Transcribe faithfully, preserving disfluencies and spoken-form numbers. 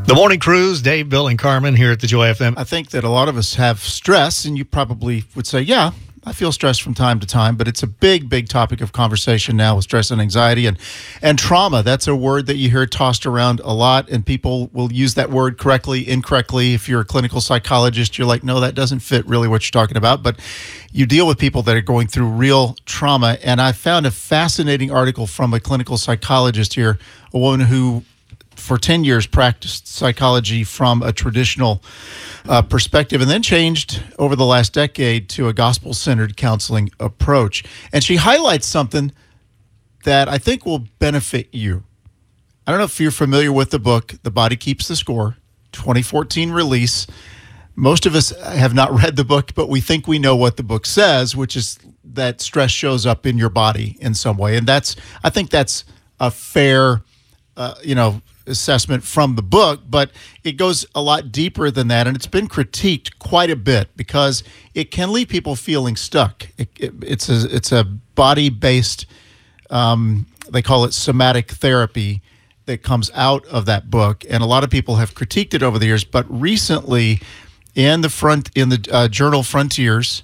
The Morning Cruise, Dave, Bill, and Carmen here at the Joy F M. I think that a lot of us have stress, and you probably would say, yeah, I feel stressed from time to time, but it's a big, big topic of conversation now with stress and anxiety and, and trauma. That's a word that you hear tossed around a lot, and people will use that word correctly, incorrectly. If you're a clinical psychologist, you're like, no, that doesn't fit really what you're talking about, but you deal with people that are going through real trauma, and I found a fascinating article from a clinical psychologist here, a woman who for ten years practiced psychology from a traditional uh, perspective and then changed over the last decade to a gospel-centered counseling approach. And she highlights something that I think will benefit you. I don't know if you're familiar with the book, The Body Keeps the Score, twenty fourteen release. Most of us have not read the book, but we think we know what the book says, which is that stress shows up in your body in some way. And that's, I think that's a fair, uh, you know, assessment from the book, but it goes a lot deeper than that, and it's been critiqued quite a bit because it can leave people feeling stuck. It, it, it's a it's a body-based, um, they call it somatic therapy, that comes out of that book, and a lot of people have critiqued it over the years. But recently, in the front in the uh, journal Frontiers,